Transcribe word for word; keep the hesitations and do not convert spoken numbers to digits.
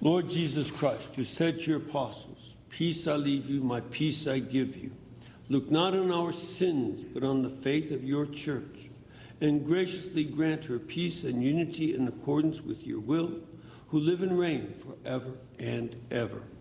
Lord Jesus Christ, you said to your apostles, peace I leave you, my peace I give you. Look not on our sins, but on the faith of your church, and graciously grant her peace and unity in accordance with your will, who live and reign forever and ever.